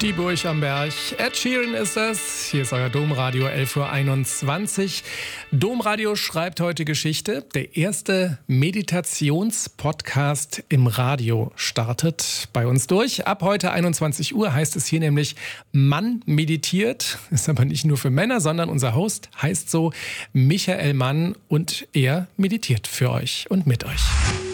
Die Burg am Berg. Ed Sheeran ist das. Hier ist euer Domradio 11.21 Uhr. Domradio schreibt heute Geschichte. Der erste Meditationspodcast im Radio startet bei uns durch. Ab heute 21 Uhr heißt es hier nämlich Mann meditiert. Ist aber nicht nur für Männer, sondern unser Host heißt so Michael Mann und er meditiert für euch und mit euch.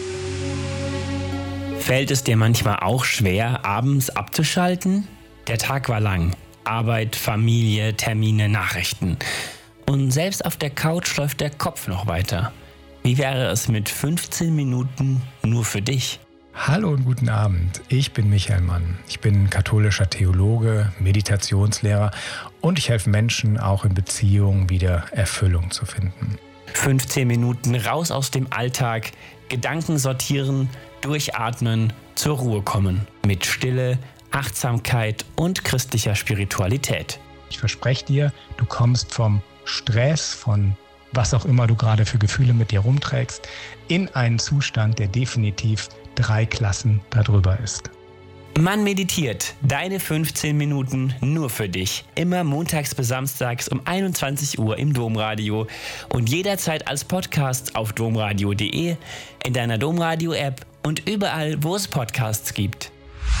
Fällt es dir manchmal auch schwer, abends abzuschalten? Der Tag war lang. Arbeit, Familie, Termine, Nachrichten. Und selbst auf der Couch läuft der Kopf noch weiter. Wie wäre es mit 15 Minuten nur für dich? Hallo und guten Abend. Ich bin Michael Mann. Ich bin katholischer Theologe, Meditationslehrer und ich helfe Menschen auch in Beziehungen wieder Erfüllung zu finden. 15 Minuten raus aus dem Alltag, Gedanken sortieren, durchatmen, zur Ruhe kommen. Mit Stille, Achtsamkeit und christlicher Spiritualität. Ich verspreche dir, du kommst vom Stress, von was auch immer du gerade für Gefühle mit dir rumträgst, in einen Zustand, der definitiv 3 Klassen darüber ist. Mann meditiert, deine 15 Minuten nur für dich. Immer montags bis samstags um 21 Uhr im Domradio und jederzeit als Podcast auf domradio.de, in deiner Domradio-App und überall, wo es Podcasts gibt.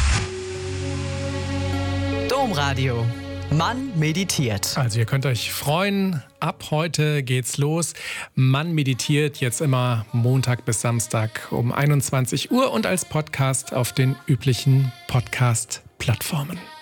Domradio. Mann meditiert. Also ihr könnt euch freuen, ab heute geht's los. Mann meditiert jetzt immer Montag bis Samstag um 21 Uhr und als Podcast auf den üblichen Podcast-Plattformen.